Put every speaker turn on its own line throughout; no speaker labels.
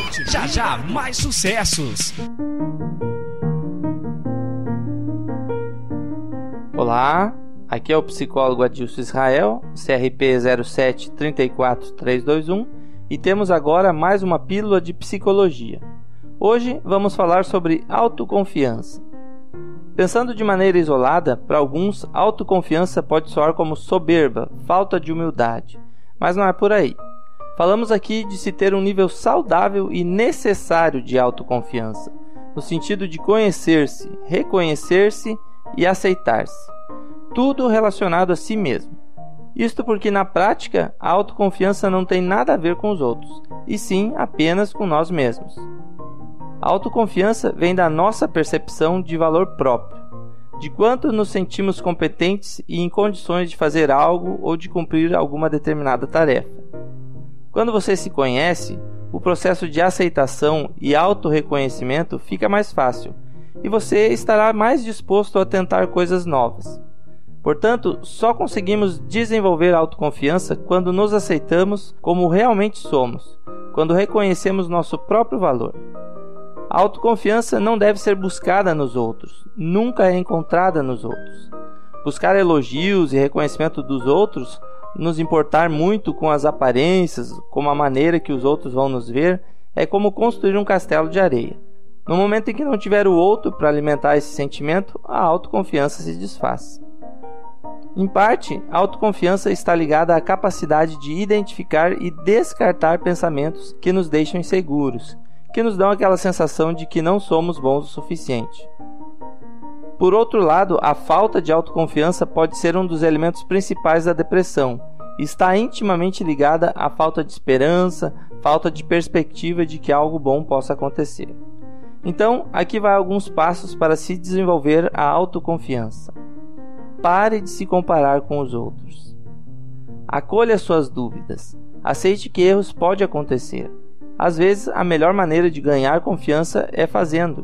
Já já, mais sucessos.
Olá, aqui é o psicólogo Adilson Israel, CRP 0734321, e temos agora mais uma pílula de psicologia. Hoje vamos falar sobre autoconfiança. Pensando de maneira isolada, para alguns, autoconfiança pode soar como soberba, falta de humildade, mas não é por aí. Falamos aqui de se ter um nível saudável e necessário de autoconfiança, no sentido de conhecer-se, reconhecer-se e aceitar-se. Tudo relacionado a si mesmo. Isto porque, na prática, a autoconfiança não tem nada a ver com os outros, e sim apenas com nós mesmos. A autoconfiança vem da nossa percepção de valor próprio, de quanto nos sentimos competentes e em condições de fazer algo ou de cumprir alguma determinada tarefa. Quando você se conhece, o processo de aceitação e autorreconhecimento fica mais fácil, e você estará mais disposto a tentar coisas novas. Portanto, só conseguimos desenvolver a autoconfiança quando nos aceitamos como realmente somos, quando reconhecemos nosso próprio valor. A autoconfiança não deve ser buscada nos outros, nunca é encontrada nos outros. Buscar elogios e reconhecimento dos outros, nos importar muito com as aparências, com a maneira que os outros vão nos ver, é como construir um castelo de areia. No momento em que não tiver o outro para alimentar esse sentimento, a autoconfiança se desfaz. Em parte, a autoconfiança está ligada à capacidade de identificar e descartar pensamentos que nos deixam inseguros, que nos dão aquela sensação de que não somos bons o suficiente. Por outro lado, a falta de autoconfiança pode ser um dos elementos principais da depressão e está intimamente ligada à falta de esperança, falta de perspectiva de que algo bom possa acontecer. Então, aqui vai alguns passos para se desenvolver a autoconfiança. Pare de se comparar com os outros. Acolha suas dúvidas. Aceite que erros podem acontecer. Às vezes, a melhor maneira de ganhar confiança é fazendo.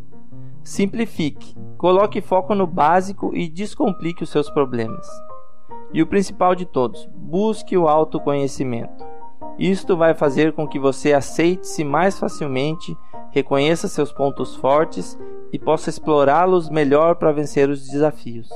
Simplifique. Coloque foco no básico e descomplique os seus problemas. E o principal de todos, busque o autoconhecimento. Isto vai fazer com que você aceite-se mais facilmente, reconheça seus pontos fortes e possa explorá-los melhor para vencer os desafios.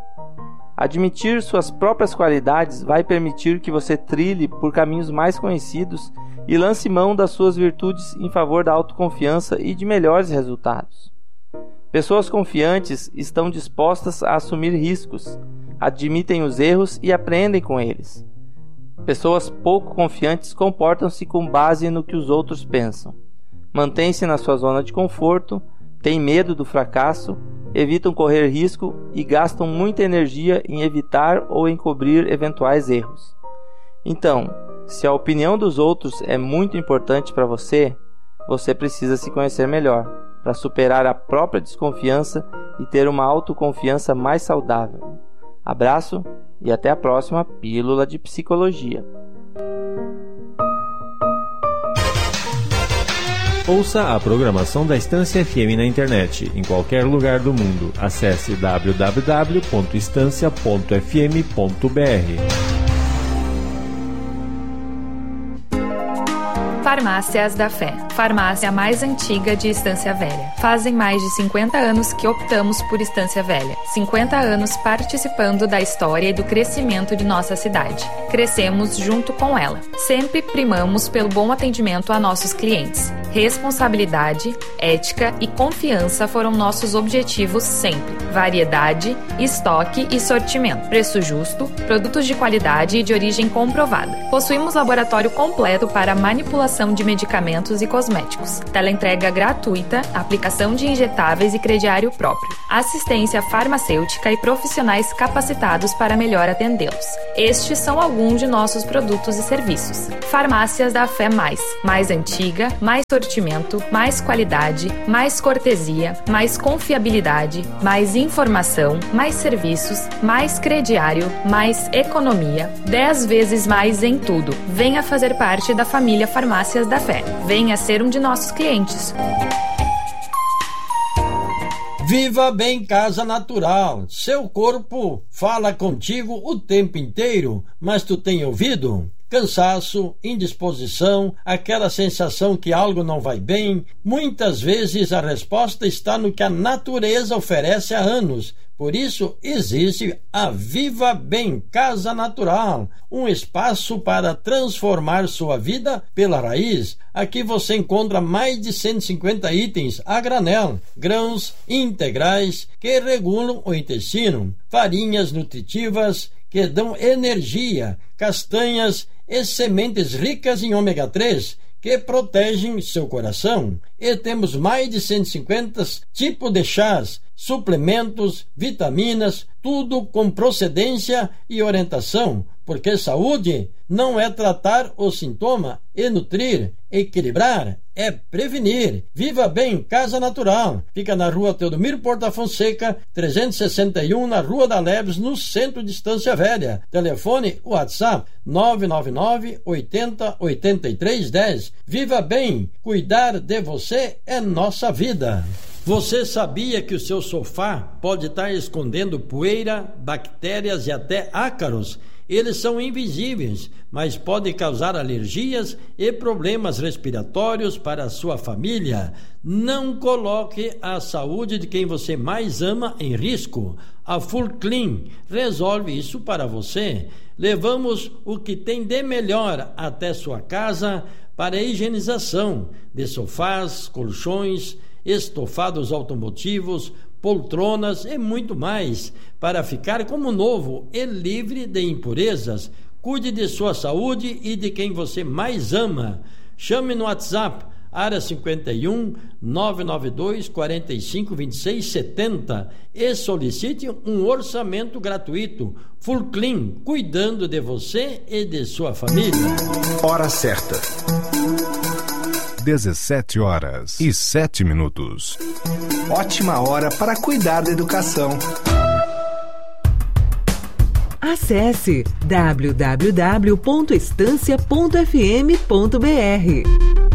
Admitir suas próprias qualidades vai permitir que você trilhe por caminhos mais conhecidos e lance mão das suas virtudes em favor da autoconfiança e de melhores resultados. Pessoas confiantes estão dispostas a assumir riscos, admitem os erros e aprendem com eles. Pessoas pouco confiantes comportam-se com base no que os outros pensam, mantêm-se na sua zona de conforto, têm medo do fracasso, evitam correr risco e gastam muita energia em evitar ou encobrir eventuais erros. Então, se a opinião dos outros é muito importante para você, você precisa se conhecer melhor, para superar a própria desconfiança e ter uma autoconfiança mais saudável. Abraço e até a próxima Pílula de Psicologia.
Ouça a programação da Estância FM na internet, em qualquer lugar do mundo. Acesse www.estancia.fm.br.
Farmácias da Fé, farmácia mais antiga de Estância Velha. Fazem mais de 50 anos que optamos por Estância Velha. 50 anos participando da história e do crescimento de nossa cidade. Crescemos junto com ela. Sempre primamos pelo bom atendimento a nossos clientes. Responsabilidade, ética e confiança foram nossos objetivos sempre. Variedade, estoque e sortimento. Preço justo, produtos de qualidade e de origem comprovada. Possuímos laboratório completo para manipulação de medicamentos e cosméticos. Teleentrega gratuita, aplicação de injetáveis e crediário próprio. Assistência farmacêutica e profissionais capacitados para melhor atendê-los. Estes são alguns de nossos produtos e serviços. Farmácias da Fé mais antiga, mais sortimento, mais qualidade, mais cortesia, mais confiabilidade, mais informação, mais serviços, mais crediário, mais economia, 10 vezes mais em tudo. Venha fazer parte da família Farmácias da Fé. Venha ser um de nossos clientes.
Viva Bem Casa Natural. Seu corpo fala contigo o tempo inteiro, mas tu tem ouvido? cansaço, indisposição, aquela sensação que algo não vai bem. Muitas vezes a resposta está no que a natureza oferece há anos. Por isso existe a Viva Bem Casa Natural, um espaço para transformar sua vida pela raiz. Aqui você encontra mais de 150 itens a granel, grãos integrais que regulam o intestino, farinhas nutritivas que dão energia, castanhas e sementes ricas em ômega 3 que protegem seu coração. E temos mais de 150 tipos de chás, suplementos, vitaminas, tudo com procedência e orientação, porque saúde não é tratar o sintoma e nutrir, equilibrar, é prevenir. Viva Bem Casa Natural. Fica na rua Teodomiro Porta Fonseca, 361, na Rua da Leves, no centro de Estância Velha. Telefone WhatsApp 999 80 83 10. Viva Bem, cuidar de você é nossa vida. Você sabia que o seu sofá pode estar escondendo poeira, bactérias e até ácaros? Eles são invisíveis, mas podem causar alergias e problemas respiratórios para a sua família. Não coloque a saúde de quem você mais ama em risco. A Full Clean resolve isso para você. Levamos o que tem de melhor até sua casa para a higienização de sofás, colchões, estofados automotivos, poltronas e muito mais, para ficar como novo e livre de impurezas. Cuide de sua saúde e de quem você mais ama. Chame no WhatsApp, área 51 992 45 26 70 e solicite um orçamento gratuito. Full Clean, cuidando de você e de sua família.
Hora certa. 17h07.
Ótima hora para cuidar da educação.
Acesse www.estancia.fm.br.